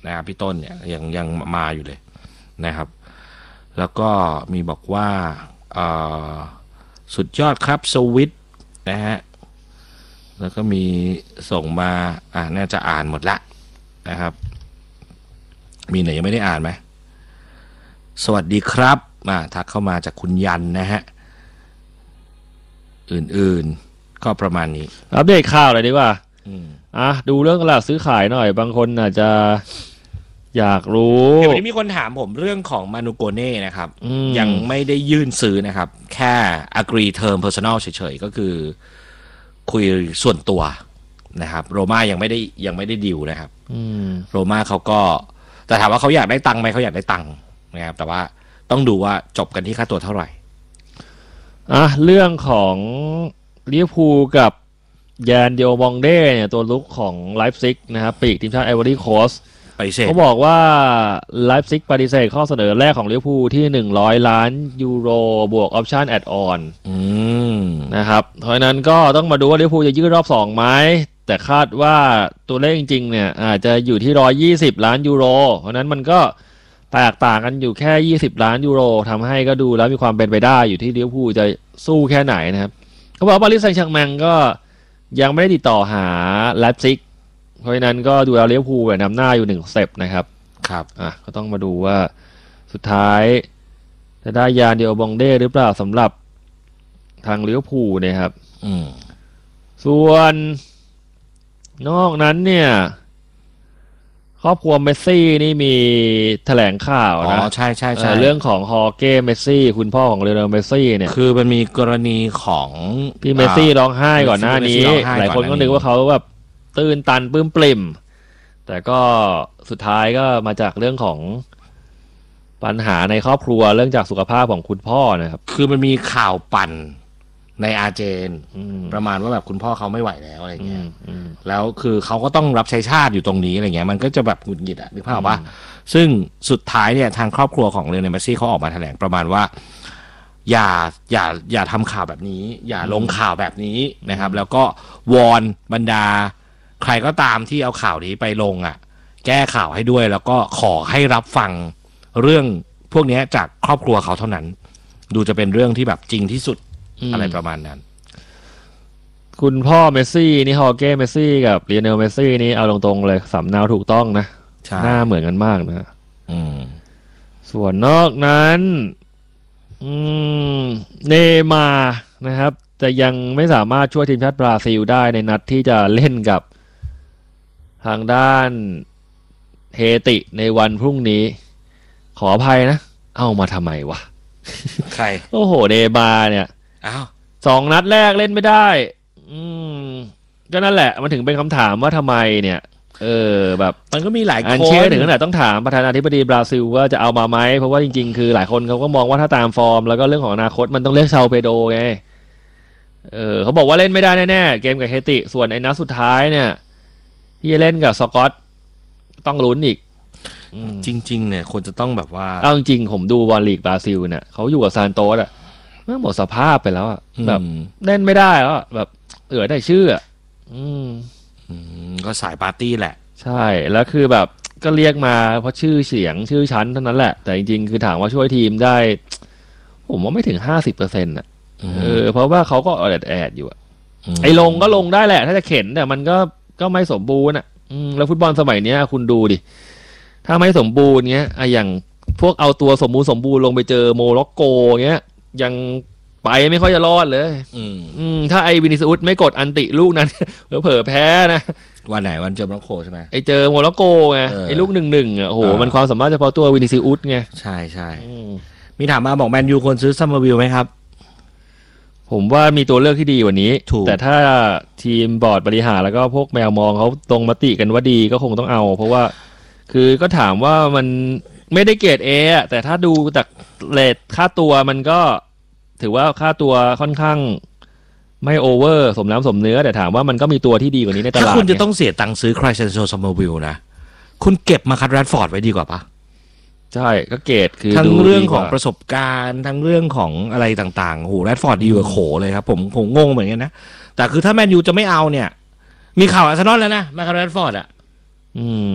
นะครับพี่ต้นเนี่ยยังมาอยู่เลยนะครับแล้วก็มีบอกว่าสุดยอดครับสวิตนะฮะแล้วก็มีส่งมาน่าจะอ่านหมดละนะครับมีไหนยังไม่ได้อ่านไหมสวัสดีครับทักเข้ามาจากคุณยันนะฮะอื่นๆก็ประมาณนี้อัปเดตข่าวเลยดีกว่าดูเรื่องตลาดซื้อขายหน่อยบางคนอาจจะอยากรู้วันนี้มีคนถามผมเรื่องของมานูโกเน่นะครับยังไม่ได้ยื่นซื้อนะครับแค่ agree term personal เฉยๆก็คือคุยส่วนตัวนะครับโรม่ายังไม่ได้ดีลนะครับโรม่าเขาก็แต่ถามว่าเขาอยากได้ตังค์ไหมเขาอยากได้ตังค์นะครับแต่ว่าต้องดูว่าจบกันที่ค่าตัวเท่าไหร่เรื่องของลิเวอร์พูลกับยานเดียวมองเด้เนี่ยตัวลุกของไลฟ์ซิกนะครับปีกทีมชาติไอวอรี่โคสต์เขาบอกว่าไลฟ์ซิกปฏิเสธข้อเสนอแรกของลิเวอร์พูลที่100 ล้านยูโรบวกออปชั่นแอดออนนะครับเพราะนั้นก็ต้องมาดูว่าลิเวอร์พูลจะยืดรอบ2ไหมแต่คาดว่าตัวเลขจริงๆเนี่ยอาจจะอยู่ที่120 ล้านยูโรเพราะนั้นมันก็แตกต่างกันอยู่แค่20 ล้านยูโรทำให้ก็ดูแล้วมีความเป็นไปได้อยู่ที่ลิเวอร์พูลจะสู้แค่ไหนนะครับเขาบอกว่าปารีสแซงต์แชร์กแมงก็ยังไม่ได้ติดต่อหาไลฟ์ซิกเพราะฉะนั้นก็ดูแล้วลิเวอร์พูลนำหน้าอยู่1 สเต็ปนะครับครับก็ต้องมาดูว่าสุดท้ายจะได้ยานเดียวบองเด้หรือเปล่าสำหรับทางลิเวอร์พูลนะครับส่วนนอกนั้นเนี่ยครอบครัวเมสซี่นี่มีแถลงข่าวนะใช่เรื่องของฮอร์เก้เมสซี่คุณพ่อของเลโอเนลเมสซี่เนี่ยคือมันมีกรณีของพี่เมสซี่ร้องไห้ก่อนหน้านี้หลายคนก็นึกว่าเขาแบบตื่นตันปลื้มปริ่มแต่ก็สุดท้ายก็มาจากเรื่องของปัญหาในครอบครัวเรื่องจากสุขภาพของคุณพ่อนะครับคือมันมีข่าวปั่นในอาร์เจนประมาณว่าแบบคุณพ่อเขาไม่ไหวแล้วอะไรเงี้ยแล้วคือเขาก็ต้องรับใช้ชาติอยู่ตรงนี้อะไรเงี้ยมันก็จะแบบหงุดหงิดนึกภาพว่าซึ่งสุดท้ายเนี่ยทางครอบครัวของเลโอเนล เมสซี่เขาออกมาแถลงประมาณว่าอย่าทำข่าวแบบนี้อย่าลงข่าวแบบนี้นะครับแล้วก็วอนบรรดาใครก็ตามที่เอาข่าวนี้ไปลงแก้ข่าวให้ด้วยแล้วก็ขอให้รับฟังเรื่องพวกนี้จากครอบครัวเขาเท่านั้นดูจะเป็นเรื่องที่แบบจริงที่สุดอะไรประมาณนั้นคุณพ่อเมสซี่นี่ฮอร์เก้เมสซี่กับลีโอเนลเมสซี่นี่เอาตรงๆเลยสำเนาถูกต้องนะหน้าเหมือนกันมากนะส่วนนอกนั้นเนย์มาร์นะครับจะยังไม่สามารถช่วยทีมชาติบราซิลได้ในนัดที่จะเล่นกับทางด้านเฮติในวันพรุ่งนี้ขออภัยนะเอามาทำไมวะใครโอ้โหเนย์มาร์เนี่ย2 นัดแรกเล่นไม่ได้ก็นั่นแหละมันถึงเป็นคำถามว่าทำไมเนี่ยแบบมันก็มีหลายคนเชื่อถึงขนาดต้องถามประธานาธิบดีบราซิลว่าจะเอามาไหมเพราะว่าจริงๆคือหลายคนเขาก็มองว่าถ้าตามฟอร์มแล้วก็เรื่องของอนาคตมันต้องเรียกชาวเปโดไงเขาบอกว่าเล่นไม่ได้แน่ๆเกมกับเฮติส่วนไอ้นัดสุดท้ายเนี่ยที่จะเล่นกับสกอตต้องลุ้นอีกจริงๆเนี่ยคนจะต้องแบบว่าเอาจริงๆผมดูบอลลีกบราซิลเนี่ยเขาอยู่กับซานโตสหมดสภาพไปแล้วแบบเล่นไม่ได้แล้วแบบได้ชื่อก็สายปาร์ตี้แหละใช่แล้วคือแบบก็เรียกมาเพราะชื่อเสียงชื่อชั้นเท่านั้นแหละแต่จริงๆคือถามว่าช่วยทีมได้ผมว่าไม่ถึง50%เพราะว่าเขาก็แอดอยู่ไอ้ลงก็ลงได้แหละถ้าจะเข็นแต่มันก็ไม่สมบูรณ์แล้วฟุตบอลสมัยนี้คุณดูดิถ้าไม่สมบูรณ์เงี้ยอย่างพวกเอาตัวสมบูรณ์ลงไปเจอโมร็อกโกเงี้ยยังไปไม่ค่อยจะรอดเลยถ้าไอ้วินิซิอุสไม่กดอันติลูกนั้นเผลอแพ้นะวันไหนวันเจอโมร็อกโกใช่ไหมไอ้เจอโมร็อกโกไงไอ้ลูก1-1โอ้โหมันความสามารถเฉพาะตัววินิซิอุสไงใช่มีถามมาบอกแมนยูควรซื้อซัมเมอร์วิลไหมครับผมว่ามีตัวเลือกที่ดีกว่านี้แต่ถ้าทีมบอร์ดบริหารแล้วก็พวกแมวมองเขาตรงมติกันว่าดีก็คงต้องเอาเพราะว่าคือก็ถามว่ามันไม่ได้เกรด A แต่ถ้าดูจากเรทค่าตัวมันก็ถือว่าค่าตัวค่อนข้างไม่โอเวอร์สมน้ำสมเนื้อแต่ถามว่ามันก็มีตัวที่ดีกว่านี้ในตลาดถ้าคุณจะต้องเสียตังค์ซื้อครายเซนโซซัมเมอร์วิลนะคุณเก็บมาคัดแรดฟอร์ดไว้ดีกว่าปะใช่ก็เกรดคือทั้งเรื่องของประสบการณ์ทั้งเรื่องของอะไรต่างๆโอ้โหแรดฟอร์ดดีกว่าโขเลยครับผมงงเหมือนกันนะแต่คือถ้าแมนยูจะไม่เอาเนี่ยมีข่าวอาร์เซนอลแล้วนะมาคัดแรดฟอร์ด